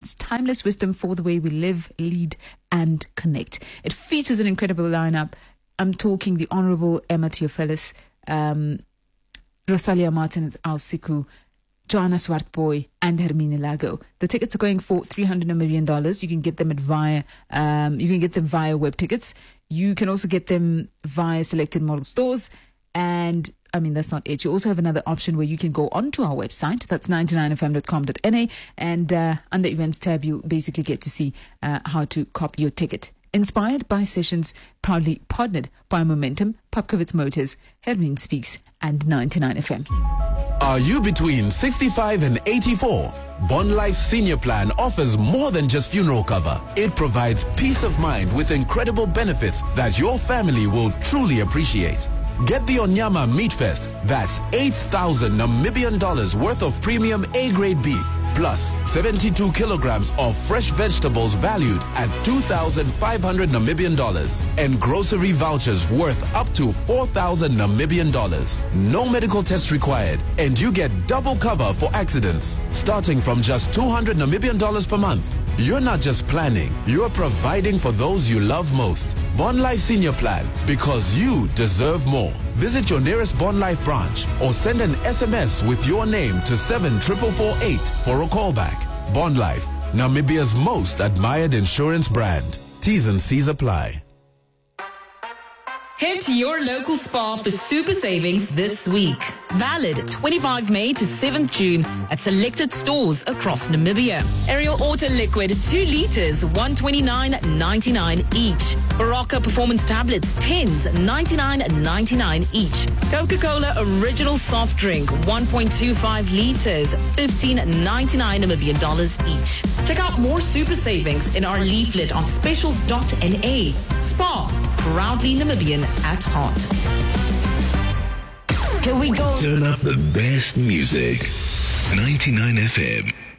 provides timeless wisdom for the way we live, lead, and connect. It features an incredible lineup. I'm talking the Honorable Emma Theophilus, Rosalia Martinez Alsiku, Joanna Swartboy, and Hermine Lago. The tickets are going for $300 million. You can get them via web tickets. You can also get them via selected model stores. And I mean, that's not it. You also have another option where you can go onto our website. That's 99fm.com.na. And under events tab, you basically get to see how to copy your ticket. Inspired by sessions, proudly partnered by Momentum, Popkovitz Motors, Hermine Speaks, and 99FM. Are you between 65 and 84? Bond Life Senior Plan offers more than just funeral cover. It provides peace of mind with incredible benefits that your family will truly appreciate. Get the Onyama Meat Fest. That's 8,000 Namibian dollars worth of premium A-grade beef, plus 72 kilograms of fresh vegetables valued at 2,500 Namibian dollars, and grocery vouchers worth up to 4,000 Namibian dollars. No medical tests required, and you get double cover for accidents, starting from just 200 Namibian dollars per month. You're not just planning, you're providing for those you love most. Bond Life Senior Plan, because you deserve more. Visit your nearest Bond Life branch or send an SMS with your name to 74448 for a callback. Bond Life, Namibia's most admired insurance brand. T's and C's apply. Head to your local Spar for super savings this week. Valid 25 May to 7th June at selected stores across Namibia. Ariel Auto Liquid 2 litres, $129.99 each. Baraka Performance Tablets 10s, $99.99 each. Coca-Cola Original Soft Drink 1.25 litres, $15.99 Namibian dollars each. Check out more super savings in our leaflet on specials.na. Spar, proudly Namibian at heart. Here we go. Turn up the best music. 99 FM.